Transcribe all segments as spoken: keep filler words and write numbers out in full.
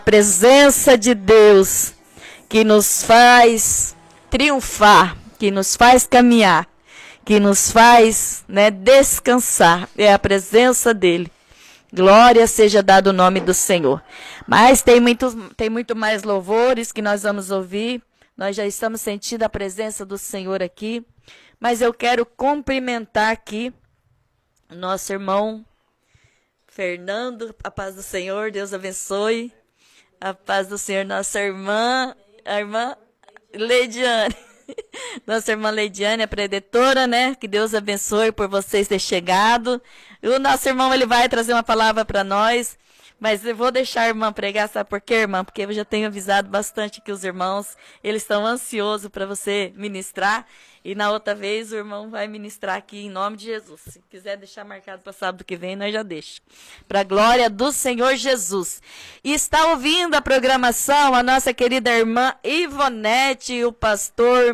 Presença de Deus que nos faz triunfar, que nos faz caminhar, que nos faz, né, descansar. É a presença dele. Glória seja dado o nome do Senhor. Mas tem muito, tem muito mais louvores que nós vamos ouvir. Nós já estamos sentindo a presença do Senhor aqui. Mas eu quero cumprimentar aqui o nosso irmão Fernando. A paz do Senhor, Deus abençoe. A paz do Senhor, nossa irmã, a irmã Leidiane. Nossa irmã Leidiane, a preditora, né? Que Deus abençoe por vocês terem chegado. E o nosso irmão, ele vai trazer uma palavra para nós. Mas eu vou deixar a irmã pregar, sabe por quê, irmã? Porque eu já tenho avisado bastante que os irmãos, eles estão ansiosos para você ministrar. E na outra vez o irmão vai ministrar aqui em nome de Jesus. Se quiser deixar marcado para sábado que vem, nós já deixamos. Para a glória do Senhor Jesus. E está ouvindo a programação a nossa querida irmã Ivonete, o pastor...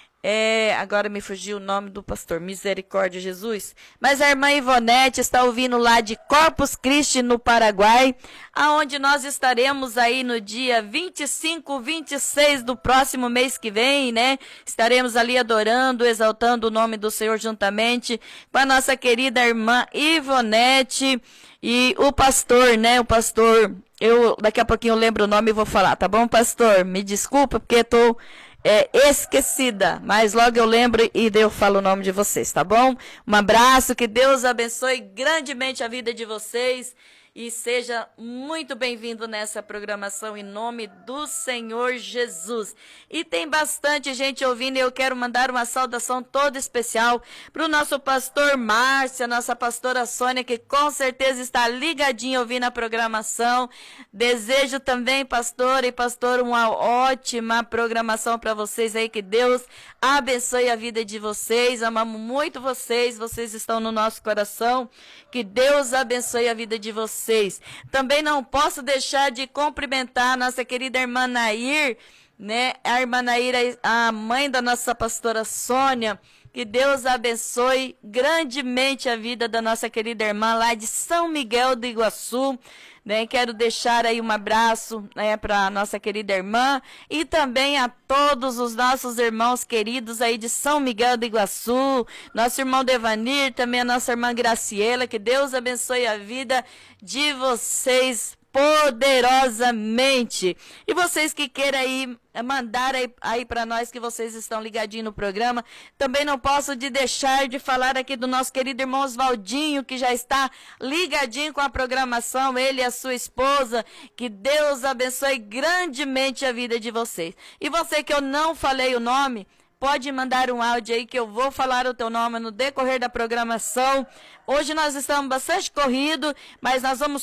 É, agora me fugiu o nome do pastor, Misericórdia Jesus. Mas a irmã Ivonete está ouvindo lá de Corpus Christi, no Paraguai, aonde nós estaremos aí no dia vinte e cinco, vinte e seis do próximo mês que vem, né? Estaremos ali adorando, exaltando o nome do Senhor juntamente com a nossa querida irmã Ivonete e o pastor, né? O pastor, eu daqui a pouquinho eu lembro o nome e vou falar, tá bom, pastor? Me desculpa porque estou... É, esquecida, mas logo eu lembro e eu falo o nome de vocês, tá bom? Um abraço, que Deus abençoe grandemente a vida de vocês e seja muito bem-vindo nessa programação em nome do Senhor Jesus. E tem bastante gente ouvindo e eu quero mandar uma saudação toda especial para o nosso pastor Márcia, nossa pastora Sônia, que com certeza está ligadinha ouvindo a programação. Desejo também, pastor e pastor, uma ótima programação para vocês aí, que Deus abençoe a vida de vocês. Amamos muito vocês, vocês estão no nosso coração. Que Deus abençoe a vida de vocês. Também não posso deixar de cumprimentar a nossa querida irmã Nair, né? A irmã Nair, a mãe da nossa pastora Sônia. Que Deus abençoe grandemente a vida da nossa querida irmã lá de São Miguel do Iguaçu. Né? Quero deixar aí um abraço, né, para a nossa querida irmã e também a todos os nossos irmãos queridos aí de São Miguel do Iguaçu, nosso irmão Devanir, também a nossa irmã Graciela. Que Deus abençoe a vida de vocês poderosamente. E vocês que queiram aí mandar aí, aí para nós, que vocês estão ligadinhos no programa, também não posso de deixar de falar aqui do nosso querido irmão Oswaldinho, que já está ligadinho com a programação, ele e a sua esposa. Que Deus abençoe grandemente a vida de vocês. E você que eu não falei o nome, pode mandar um áudio aí que eu vou falar o teu nome no decorrer da programação. Hoje nós estamos bastante corrido, mas nós vamos